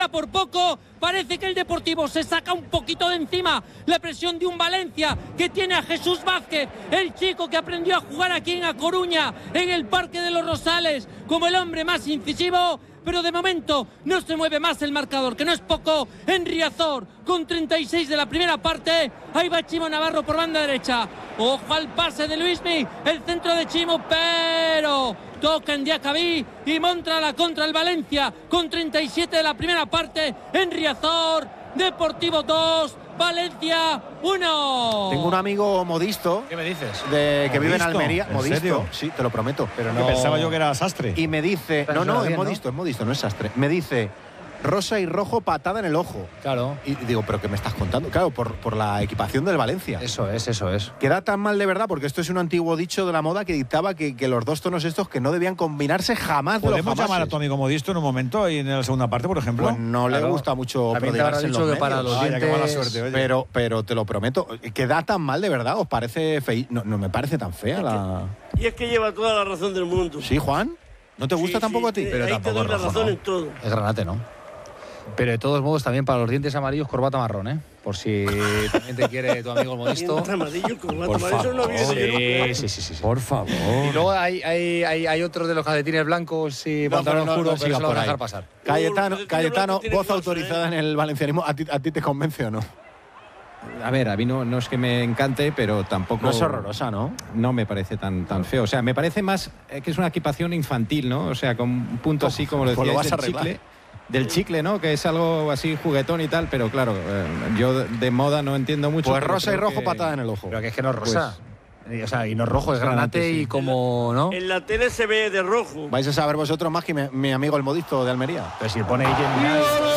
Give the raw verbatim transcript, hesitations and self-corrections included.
Por poco parece que el Deportivo se saca un poquito de encima la presión de un Valencia que tiene a Jesús Vázquez, el chico que aprendió a jugar aquí en A Coruña, en el Parque de los Rosales, como el hombre más incisivo. Pero de momento no se mueve más el marcador, que no es poco, en Riazor, con treinta y seis de la primera parte. Ahí va Chimo Navarro por banda derecha. Ojo al pase de Luismi, el centro de Chimo, pero toca en Diacabí y monta la contra el Valencia, con treinta y siete de la primera parte, en Riazor. Deportivo dos, Valencia uno. Tengo un amigo modisto. ¿Qué me dices? De, que vive en Almería. ¿En Modisto. serio? Sí, te lo prometo. Pero no. Pensaba yo que era sastre. Y me dice. Pero No, no, bien, es modisto, ¿no? es modisto, no es sastre. Me dice. Rosa y rojo, patada en el ojo. Claro. Y digo, ¿pero qué me estás contando? Claro, por, por la equipación del Valencia. Eso es, eso es. Queda tan mal de verdad, porque esto es un antiguo dicho de la moda que dictaba que, que los dos tonos estos que no debían combinarse jamás de los ¿Podemos jamases. llamar a tu amigo Modisto en un momento y en la segunda parte, por ejemplo? Pues no le Claro. gusta mucho También te habrá prodigarse en dicho los que para medios. los Vaya, qué mala dientes- suerte, oye. Pero, pero te lo prometo, queda tan mal de verdad, ¿os parece feo? No, no me parece tan fea la... Y es que lleva toda la razón del mundo. ¿Sí, Juan? ¿No te gusta Sí, tampoco sí, a ti? sí, Pero ahí tampoco te doy la rojo, razón ¿no? en todo. Es granate, ¿no? Pero de todos modos, también para los dientes amarillos, corbata marrón, ¿eh? Por si también te quiere tu amigo el Modisto. Diente amarillo, corbata Por amarilla, eso no favor. viene de yo nunca. Sí, sí, sí, sí, sí. Por favor. Y luego hay, hay, hay, hay otros de los calcetines blancos y No, pantalón pero no- oscuro, no pero sigas eso lo por van a ahí. dejar pasar. Cayetano, Uh, los Cayetano, tienen voz cosa, autorizada ¿eh? en el valencianismo. ¿A ti, ¿A ti te convence o no? A ver, a mí no, no es que me encante, pero tampoco... No es horrorosa, ¿no? No me parece tan, tan feo. O sea, me parece más eh, que es una equipación infantil, ¿no? O sea, con un punto así, como lo Pues lo decíais, vas a del arreglar. chicle. Del chicle, ¿no? Que es algo así juguetón y tal, pero claro, eh, yo de, de moda no entiendo mucho. Pues pero rosa y creo rojo, que- patada en el ojo. Pero que es que no es rosa. Y, o sea, y no es rojo, es Es granate, granate sí. y como, ¿no? En la tele se ve de rojo. Vais a saber vosotros más que mi, mi amigo el modisto de Almería. Pero si pone ahí que